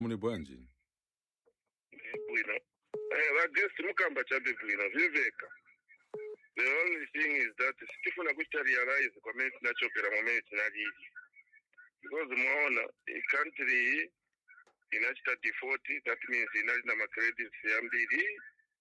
Mune bwanji. Bwino. I guess mukamba chabe bwino viveka. The only thing is that stifuna kucha realize comment nachopera moment nalili. Because mwaona country inachita default, that means inali na credits yambili.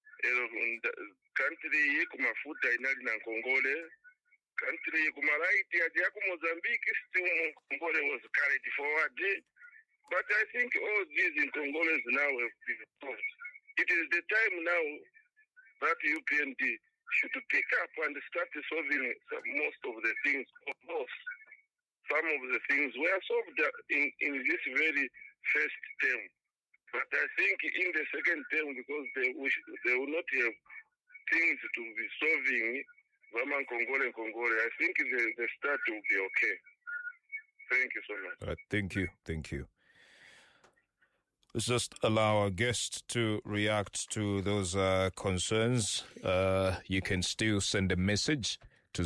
Country kumafuta inali na Nkongole. Country kumaraiti ya Mozambique still Nkongole was carried forward. But I think all these in Congolese now have been taught. It is the time now that UPND should pick up and start solving most of the things. Of course, some of the things were solved in this very first term. But I think in the second term, because they will not have things to be solving, Vaman Congole and Congole, I think the start will be okay. Thank you so much. Thank you. Let's just allow our guest to react to those concerns. You can still send a message to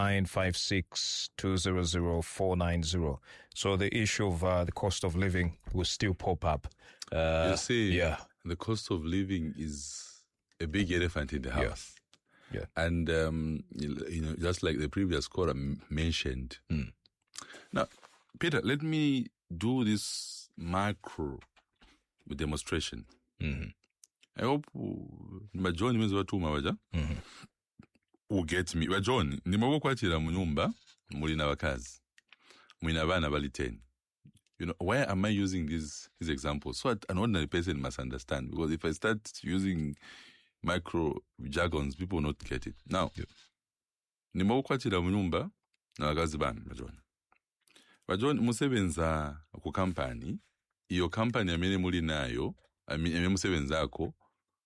0956-200-490. So the issue of the cost of living will still pop up. You see, the cost of living is a big elephant in the house. Yeah. And, just like the previous caller mentioned. Now, Peter, let me do this macro demonstration. I hope John means what waja will get me. John, nimawokwatira mu nyumba muli na wakazi. Mwina bana bali 10. Why am I using these examples? So that an ordinary person must understand. Because if I start using micro jargons, people will not get it. Now, nimawokwatira mu nyumba na wakazi bana, John musebenza ku company. Iyo company amene muli nayo, amene musebenzako,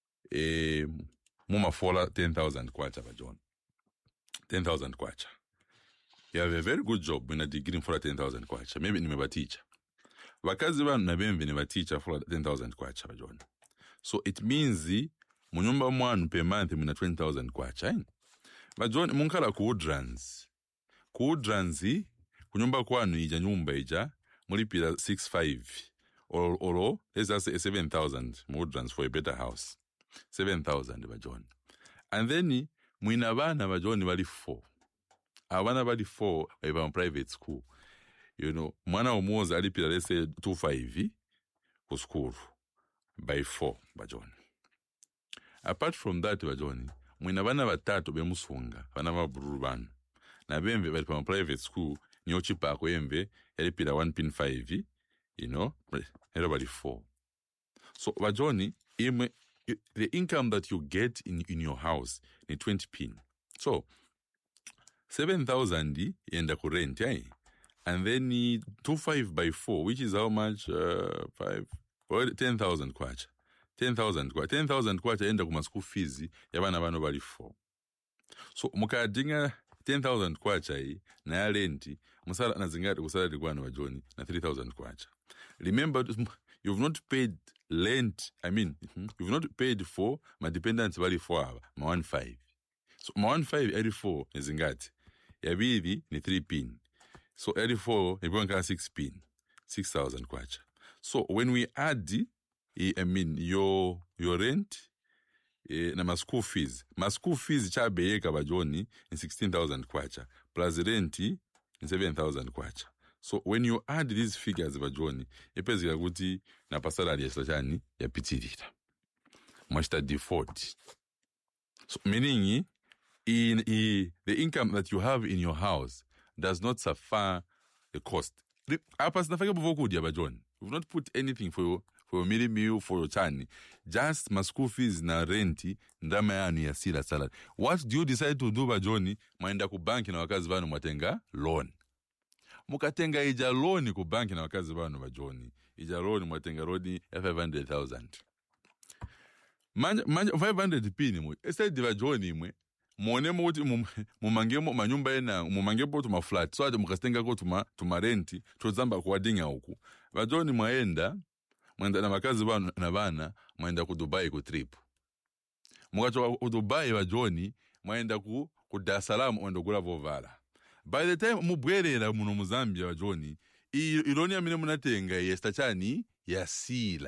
mumafola 10,000 kwacha John. 10,000 kwacha. You have a very good job when a degree for 10,000 kwacha. Maybe nimebaticha. Wakazi banu na bembe nimebaticha for 10,000 kwacha John. So it means munyumba mwanu per month muna 20,000 kwacha. John munkala ku Woodlands. Ku Woodlands kunyumba kwanu ija nyumba ija mulipira 6,500. Or let's just say 7,000 Woodlands for a better house. 7,000 John. And then mwina bana John bali 4. Abana bali 4 by private school. Mwana omuoza alipira let's say 2,500 ku school by 4 John. Apart from that John, mwina bana batatu bemusunga, bana baburu bana. Na bembe bali pa private school nyochipa ko yembe alipira 1.5. Everybody 4. So, Johnny, the income that you get in your house is 20 pin. So, 7,000 yenda ku rent, and then 2,500 by 4, which is how much? 10,000 kwacha. 10,000 kwacha. 10,000 kwacha yenda kuma school fees yabana bano bali 4. So, mukadinga 10,000 kwacha na ya renti, musala na zingati kusala digwano wa Johnny na 3,000 kwacha. Remember, you've not paid rent. You've not paid for my dependents value for my 1.5. So my 1.5 84 is ingati. Yabidi ni 3 pin. So 84 ibonka 6 pin. 6,000 kwacha. So when we add your rent na my school fees. My school fees chabeyeka Bajoni in 16,000 kwacha. Plus rent in 7,000 kwacha. So when you add these figures Bajoni, epezi yaguti na pasala ya slachani ya pitirita. Mwashita default. So meaning the income that you have in your house does not suffer the cost. Apas nafaka buvokudia Bajoni. You've not put anything for your meal, for your chani. Just my school fees na renti, ndama yanu ya sila salary. What do you decide to do Bajoni? Maenda ku banki na wakazi banu mwatenga loan. Mukatenga ija loan ku banki na wakazi banu Bajoni. Ija loan mwatenga loan ya 500,000. 500 pini mwe. Esedi Bajoni mwe. Mwone mwoti mumangemo manyumba ena, mumangemo tuma flat. So ade mukastenga ko tuma renti, tuzamba kuwadinga huku. Bajoni mwenda na wakazi banu na bana, mwenda ku Dubai ku trip. Mukachoka ku Dubai Bajoni, mwenda ku Dar es Salaam mwenda kula vovala. By the time mubwerera muno Muzambia Bajoni, iloni ya mine munatenga yestachani yasila